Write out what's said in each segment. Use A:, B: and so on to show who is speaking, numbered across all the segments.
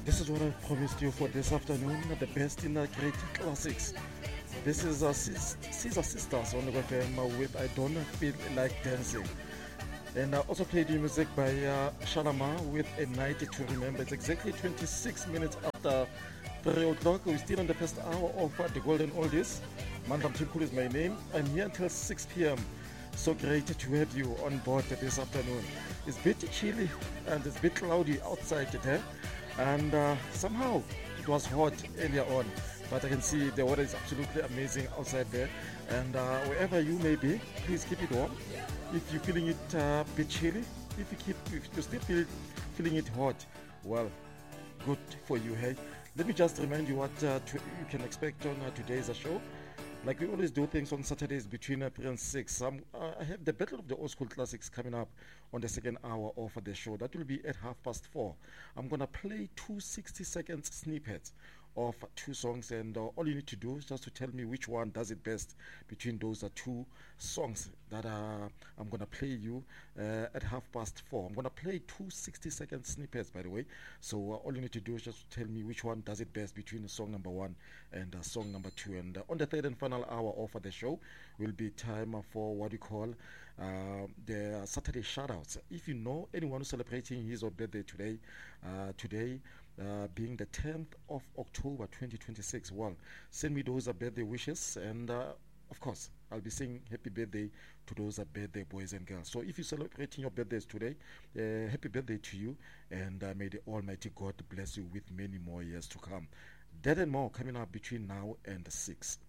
A: This is what I promised you for this afternoon, the best in the great classics. This is Caesar Sisters on the FM with I Don't Feel Like Dancing. And I also played you music by Shalama with A Night to Remember. It's exactly 26 minutes after 3 o'clock. We're still in the first hour of the Golden Oldies. Mandam Timpul is my name. I'm here until 6 p.m. So great to have you on board this afternoon. It's a bit chilly and it's a bit cloudy outside today. And somehow it was hot earlier on, but I can see the weather is absolutely amazing outside there. And wherever you may be, please keep it warm. If you're feeling it a bit chilly, if you still feeling it hot, well, good for you. Hey, let me just remind you what you can expect on today's show. Like we always do things on Saturdays between 3 and 6. I have the Battle of the Old School Classics coming up on the second hour of the show. That will be at 4:30. I'm going to play 2 60-second snippets of 2 songs, and all you need to do is just to tell me which one does it best between those 2 songs that I'm going to play you at 4:30. I'm going to play 2 60-second snippets, by the way. So all you need to do is just to tell me which one does it best between song number 1 and song number 2. And on the third and final hour of the show will be time for what you call the Saturday shoutouts. If you know anyone who's celebrating his or birthday today, being the 10th of October 2026, well, send me those birthday wishes, and of course I'll be saying happy birthday to those birthday boys and girls. So if you're celebrating your birthdays today, happy birthday to you, and may the Almighty God bless you with many more years to come. That and more coming up between now and 6.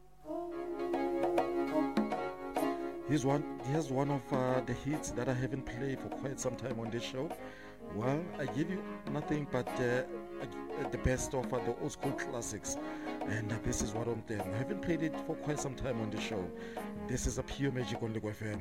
A: Here's one of the hits that I haven't played for quite some time on this show. Well, I give you nothing but the best of the old school classics, and this is one of them. I haven't played it for quite some time on the show. This is a pure magic on Lego FM.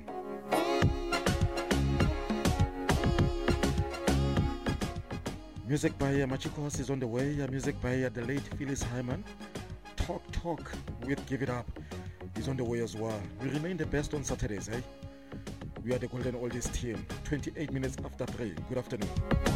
A: Music by Machikos is on the way. Music by the late Phyllis Hyman. Talk with Give It Up is on the way as well. We remain the best on Saturdays, eh? We are the Golden Oldies team. 28 minutes after 3. Good afternoon.